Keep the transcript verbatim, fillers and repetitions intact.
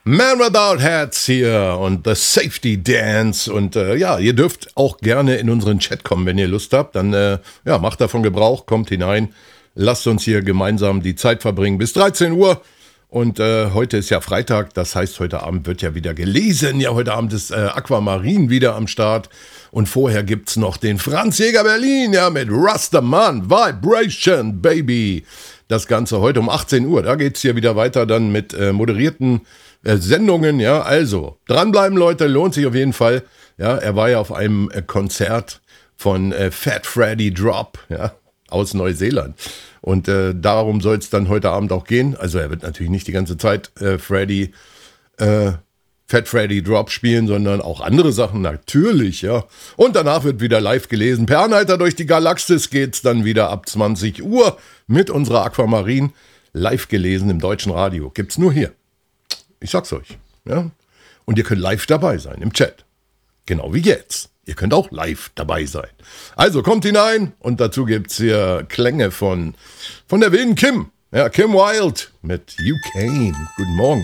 Man Without Hats hier und The Safety Dance und äh, ja, ihr dürft auch gerne in unseren Chat kommen, wenn ihr Lust habt, dann äh, ja, macht davon Gebrauch, kommt hinein, lasst uns hier gemeinsam die Zeit verbringen bis dreizehn Uhr und äh, heute ist ja Freitag, das heißt, heute Abend wird ja wieder gelesen, ja, heute Abend ist äh, Aquamarin wieder am Start und vorher gibt's noch den Franz Jäger Berlin, ja, mit Rastaman, Vibration, Baby. Das Ganze heute um achtzehn Uhr, da geht's hier wieder weiter dann mit äh, moderierten äh, Sendungen, ja, also dranbleiben Leute, lohnt sich auf jeden Fall, ja, er war ja auf einem äh, Konzert von äh, Fat Freddy Drop, ja, aus Neuseeland und äh, darum soll es dann heute Abend auch gehen, also er wird natürlich nicht die ganze Zeit äh, Freddy, äh, Fat Freddy Drop spielen, sondern auch andere Sachen, natürlich, ja. Und danach wird wieder live gelesen. Per Anhalter durch die Galaxis geht's dann wieder ab zwanzig Uhr mit unserer Aquamarin live gelesen im deutschen Radio. Gibt's nur hier. Ich sag's euch, ja. Und ihr könnt live dabei sein im Chat. Genau wie jetzt. Ihr könnt auch live dabei sein. Also kommt hinein und dazu gibt's hier Klänge von, von der wilden Kim. Ja, Kim Wilde mit You Came. Guten Morgen.